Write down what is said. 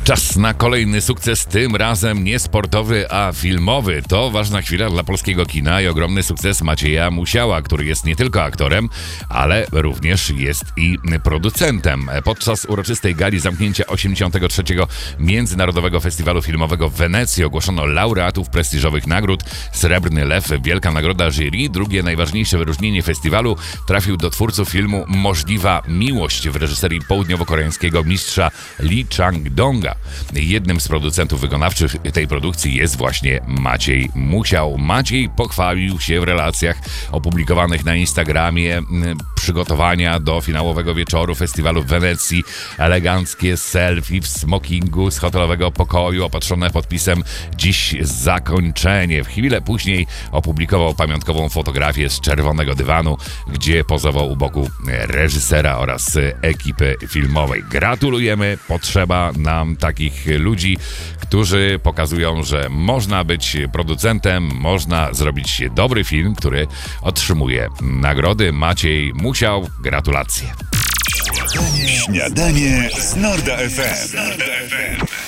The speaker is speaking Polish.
Czas na kolejny sukces, tym razem nie sportowy, a filmowy. To ważna chwila dla polskiego kina i ogromny sukces Macieja Musiała, który jest nie tylko aktorem, ale również jest i producentem. Podczas uroczystej gali zamknięcia 83. Międzynarodowego Festiwalu Filmowego w Wenecji ogłoszono laureatów prestiżowych nagród. Srebrny Lew, wielka nagroda jury, drugie najważniejsze wyróżnienie festiwalu trafił do twórców filmu Możliwa Miłość w reżyserii południowo-koreańskiego mistrza Lee Chang-donga. Jednym z producentów wykonawczych tej produkcji jest właśnie Maciej Musiał. Maciej pochwalił się w relacjach opublikowanych na Instagramie przygotowania do finałowego wieczoru festiwalu w Wenecji. Eleganckie selfie w smokingu z hotelowego pokoju opatrzone podpisem "Dziś zakończenie". W chwilę później opublikował pamiątkową fotografię z czerwonego dywanu, gdzie pozował u boku reżysera oraz ekipy filmowej. Gratulujemy, potrzeba nam takich ludzi, którzy pokazują, że można być producentem, można zrobić dobry film, który otrzymuje nagrody. Maciej Musiał, gratulacje. Śniadanie z Norda FM.